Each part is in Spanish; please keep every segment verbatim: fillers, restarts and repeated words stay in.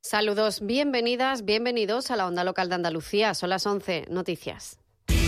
Saludos, bienvenidas, bienvenidos a la Onda Local de Andalucía. Son las once, noticias.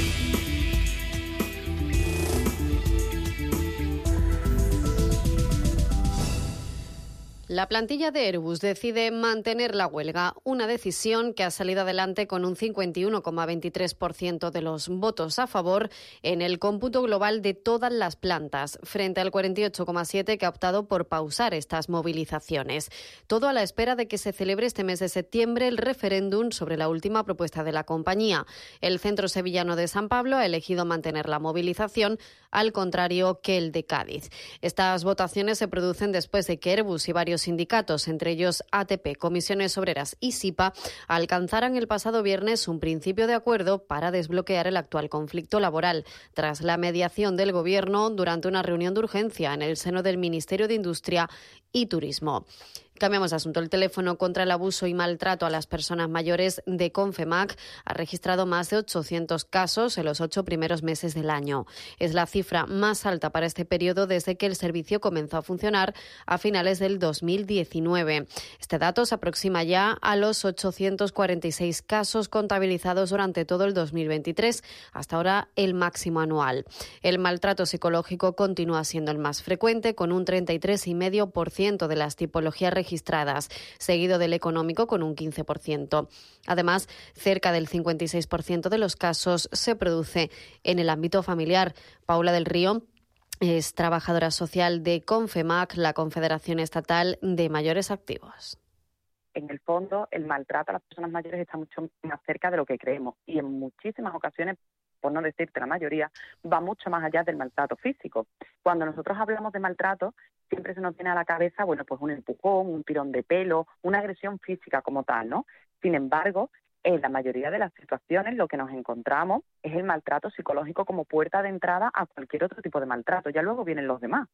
La plantilla de Airbus decide mantener la huelga, una decisión que ha salido adelante con un cincuenta y uno coma veintitrés por ciento de los votos a favor en el cómputo global de todas las plantas, frente al cuarenta y ocho coma siete por ciento que ha optado por pausar estas movilizaciones. Todo a la espera de que se celebre este mes de septiembre el referéndum sobre la última propuesta de la compañía. El Centro Sevillano de San Pablo ha elegido mantener la movilización, al contrario que el de Cádiz. Estas votaciones se producen después de que Airbus y varios sindicatos, entre ellos A T P, Comisiones Obreras y SIPA, alcanzaran el pasado viernes un principio de acuerdo para desbloquear el actual conflicto laboral, tras la mediación del Gobierno durante una reunión de urgencia en el seno del Ministerio de Industria y Turismo. Cambiamos de asunto. El teléfono contra el abuso y maltrato a las personas mayores de Confemac ha registrado más de ochocientos casos en los ocho primeros meses del año. Es la cifra más alta para este periodo desde que el servicio comenzó a funcionar a finales del dos mil diecinueve. Este dato se aproxima ya a los ochocientos cuarenta y seis casos contabilizados durante todo el dos mil veintitrés, hasta ahora el máximo anual. El maltrato psicológico continúa siendo el más frecuente, con un treinta y tres coma cinco por ciento de las tipologías registradas registradas, seguido del económico con un quince por ciento. Además, cerca del cincuenta y seis por ciento de los casos se produce en el ámbito familiar. Paula del Río es trabajadora social de Confemac, la Confederación Estatal de Mayores Activos. En el fondo, el maltrato a las personas mayores está mucho más cerca de lo que creemos y en muchísimas ocasiones, por no decirte la mayoría, va mucho más allá del maltrato físico. Cuando nosotros hablamos de maltrato, siempre se nos viene a la cabeza, bueno, pues un empujón, un tirón de pelo, una agresión física como tal, ¿no? Sin embargo, en la mayoría de las situaciones lo que nos encontramos es el maltrato psicológico como puerta de entrada a cualquier otro tipo de maltrato. Ya luego vienen los demás.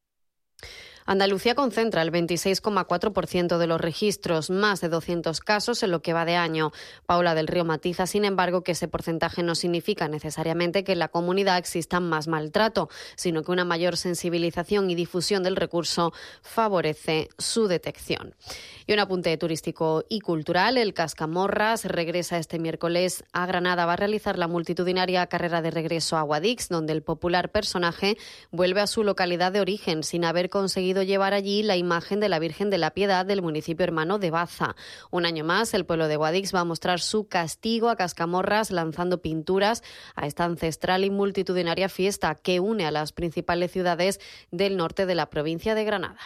Andalucía concentra el veintiséis coma cuatro por ciento de los registros, más de doscientos casos en lo que va de año. Paula del Río matiza, sin embargo, que ese porcentaje no significa necesariamente que en la comunidad exista más maltrato, sino que una mayor sensibilización y difusión del recurso favorece su detección. Y un apunte turístico y cultural, el Cascamorras regresa este miércoles a Granada. Va a realizar la multitudinaria carrera de regreso a Guadix, donde el popular personaje vuelve a su localidad de origen sin haber conseguido llevar allí la imagen de la Virgen de la Piedad del municipio hermano de Baza. Un año más, el pueblo de Guadix va a mostrar su castigo a Cascamorras lanzando pinturas a esta ancestral y multitudinaria fiesta que une a las principales ciudades del norte de la provincia de Granada.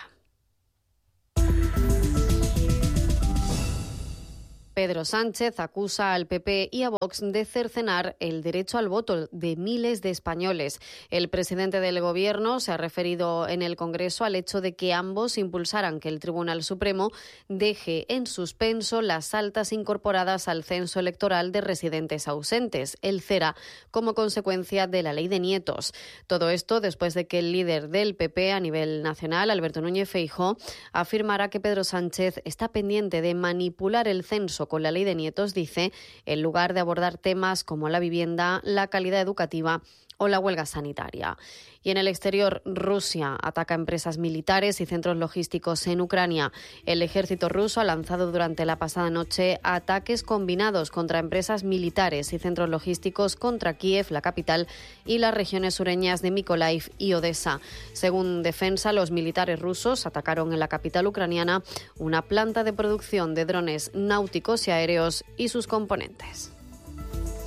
Pedro Sánchez acusa al P P y a Vox de cercenar el derecho al voto de miles de españoles. El presidente del Gobierno se ha referido en el Congreso al hecho de que ambos impulsaran que el Tribunal Supremo deje en suspenso las altas incorporadas al censo electoral de residentes ausentes, el CERA, como consecuencia de la ley de nietos. Todo esto después de que el líder del P P a nivel nacional, Alberto Núñez Feijóo, afirmara que Pedro Sánchez está pendiente de manipular el censo con la ley de nietos, dice, en lugar de abordar temas como la vivienda, la calidad educativa o la huelga sanitaria. Y en el exterior, Rusia ataca empresas militares y centros logísticos en Ucrania. El ejército ruso ha lanzado durante la pasada noche ataques combinados contra empresas militares y centros logísticos contra Kiev, la capital, y las regiones sureñas de Mykolaiv y Odessa. Según Defensa, los militares rusos atacaron en la capital ucraniana una planta de producción de drones náuticos y aéreos y sus componentes.